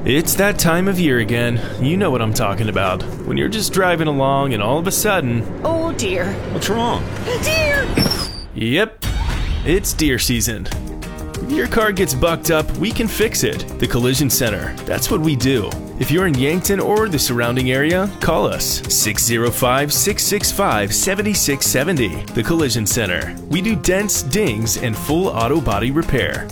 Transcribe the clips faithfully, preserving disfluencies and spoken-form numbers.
It's that time of year again. You know what I'm talking about. When you're just driving along and all of a sudden... Oh, dear. What's wrong? Deer! Yep, it's deer season. If your car gets bucked up, we can fix it. The Collision Center. That's what we do. If you're in Yankton or the surrounding area, call us six oh five, six six five, seven six seven oh. The Collision Center. We do dents, dings, and full auto body repair.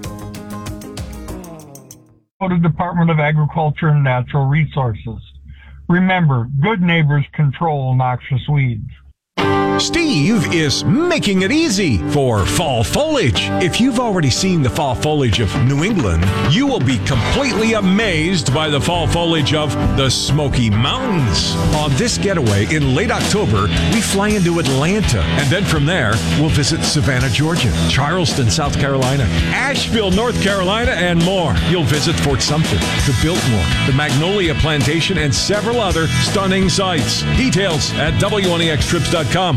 The Department of Agriculture and Natural Resources. Remember, good neighbors control noxious weeds. Steve is making it easy for fall foliage. If you've already seen the fall foliage of New England, you will be completely amazed by the fall foliage of the Smoky Mountains. On this getaway in late October, we fly into Atlanta, and then from there, we'll visit Savannah, Georgia, Charleston, South Carolina, Asheville, North Carolina, and more. You'll visit Fort Sumter, the Biltmore, the Magnolia Plantation, and several other stunning sights. Details at W N A X trips dot com.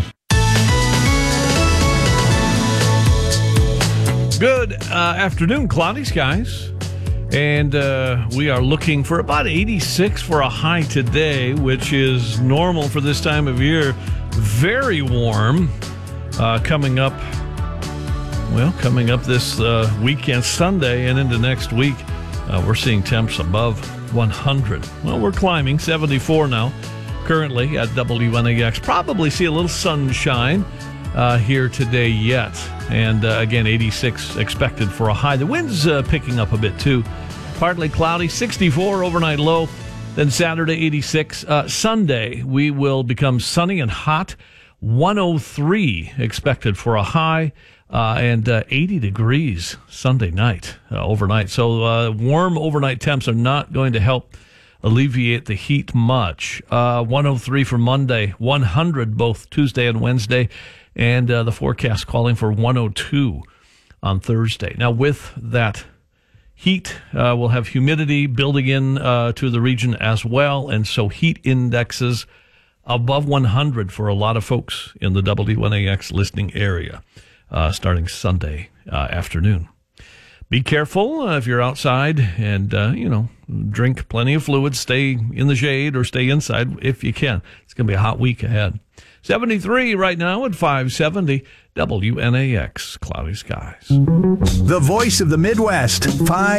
Good uh, afternoon, cloudy skies, and uh, we are looking for about eighty-six for a high today, which is normal for this time of year. Very warm uh, coming up, well, coming up this uh, weekend, Sunday, and into next week. Uh, we're seeing temps above one hundred. Well, we're climbing, seventy-four now, currently at W N A X. Probably see a little sunshine uh, here today yet. And uh, again, eighty-six expected for a high. The wind's uh, picking up a bit too. Partly cloudy, sixty-four overnight low. Then Saturday, eighty-six. Uh, Sunday, we will become sunny and hot. one oh three expected for a high. Uh, and uh, eighty degrees Sunday night, uh, overnight. So uh, warm overnight temps are not going to help alleviate the heat much. Uh, one oh three for Monday, one hundred both Tuesday and Wednesday. And uh, the forecast calling for one oh two on Thursday. Now, with that heat, uh, we'll have humidity building in uh, to the region as well. And so heat indexes above one hundred for a lot of folks in the W N A X listening area uh, starting Sunday uh, afternoon. Be careful uh, if you're outside and, uh, you know, drink plenty of fluids. Stay in the shade or stay inside if you can. It's going to be a hot week ahead. seventy-three right now at five seventy W N A X. Cloudy skies. The voice of the Midwest, five